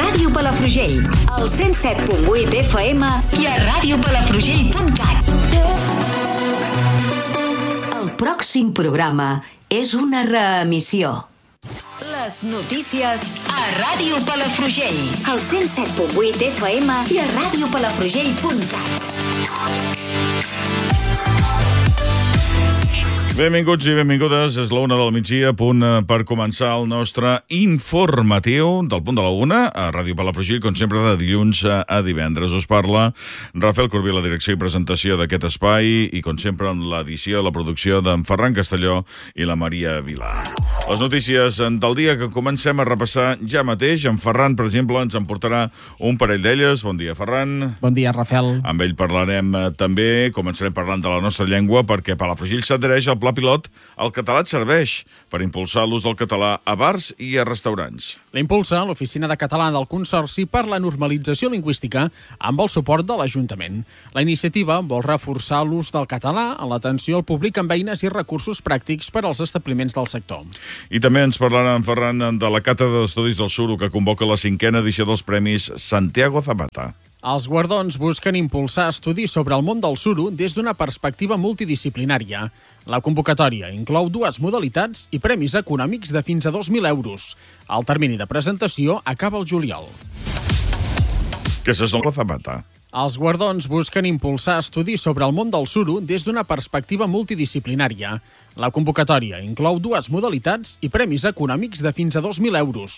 Ràdio Palafrugell, al 107.8 FM i a radiopalafrugell.cat. El pròxim programa és una reemissió. Les notícies a Ràdio Palafrugell, al 107.8 FM i a radiopalafrugell.cat. Benvinguts i benvingudes, és la 1 del migdia, a punt per començar el nostre informatiu del punt de la 1 a Ràdio Palafrugell, com sempre de dilluns a divendres. Us parla Rafael Corbí, la direcció i presentació d'aquest espai, i com sempre amb l'edició i la producció d'en Ferran Castelló i la Maria Vilà. Les notícies del dia que comencem a repassar ja mateix. En Ferran, per exemple, ens en portarà un parell d'elles. Bon dia, Ferran. Bon dia, Rafael. Amb ell parlarem també, començarem parlant de la nostra llengua, perquè Palafrugell s'adhereix al Pla Pilot El català et serveix per impulsar l'ús del català a bars i a restaurants. L'impulsa l'Oficina de Català del Consorci per la Normalització Lingüística amb el suport de l'Ajuntament. La iniciativa vol reforçar l'ús del català en l'atenció al públic amb eines i recursos pràctics per als establiments del sector. I també ens parlarà en Ferran de la Càtedra d'Estudis del Suro, que convoca la 5a edició dels Premis Santiago Zapata. Els guardons busquen impulsar estudis sobre el món del suro des d'una perspectiva multidisciplinària. La convocatòria inclou 2 modalitats i premis econòmics de fins a 2.000 euros. El termini de presentació acaba el juliol. Què és el Zapata? Els guardons busquen impulsar estudis sobre el món del suro des d'una perspectiva multidisciplinària. La convocatòria inclou 2 modalitats i premis econòmics de fins a 2.000 euros.